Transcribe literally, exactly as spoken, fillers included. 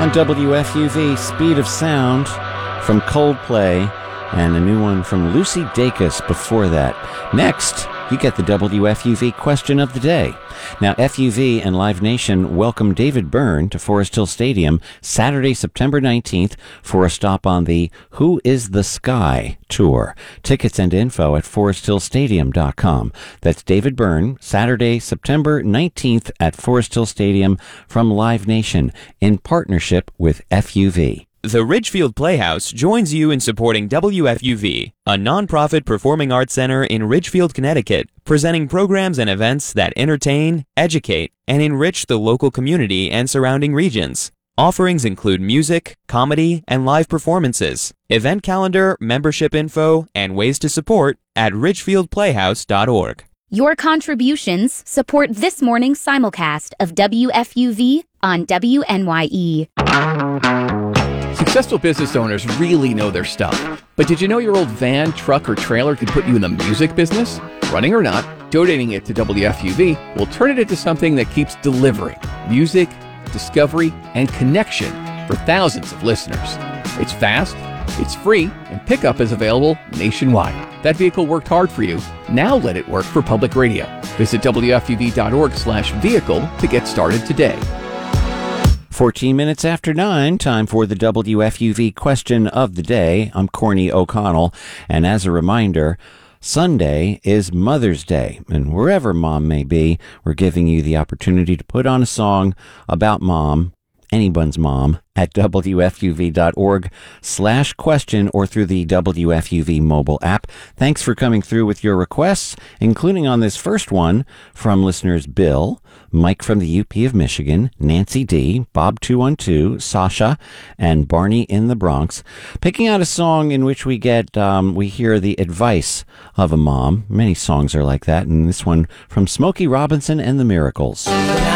on W F U V, Speed of Sound from Coldplay, and a new one from Lucy Dacus before that. Next, you get the W F U V question of the day. Now, F U V and Live Nation welcome David Byrne to Forest Hill Stadium Saturday, September nineteenth for a stop on the Who is the Sky tour. Tickets and info at forest hill stadium dot com. That's David Byrne, Saturday, September nineteenth at Forest Hill Stadium from Live Nation in partnership with F U V. The Ridgefield Playhouse joins you in supporting W F U V, a nonprofit performing arts center in Ridgefield, Connecticut, presenting programs and events that entertain, educate, and enrich the local community and surrounding regions. Offerings include music, comedy, and live performances. Event calendar, membership info, and ways to support at ridgefield playhouse dot org. Your contributions support this morning's simulcast of W F U V on W N Y E. Successful business owners really know their stuff. But did you know your old van, truck, or trailer could put you in the music business? Running or not, donating it to W F U V will turn it into something that keeps delivering music, discovery, and connection for thousands of listeners. It's fast, it's free, and pickup is available nationwide. That vehicle worked hard for you. Now let it work for public radio. Visit W F U V dot org slash vehicle to get started today. fourteen minutes after nine, time for the W F U V question of the day. I'm Corny O'Connell, and as a reminder, Sunday is Mother's Day, and wherever mom may be, we're giving you the opportunity to put on a song about mom, anyone's mom, at W F U V dot org slash question or through the W F U V mobile app. Thanks for coming through with your requests, including on this first one from listeners Bill, Mike from the U P of Michigan, Nancy D, Bob two one two, Sasha, and Barney in the Bronx, picking out a song in which we get, um, we hear the advice of a mom. Many songs are like that, and this one from Smokey Robinson and the Miracles.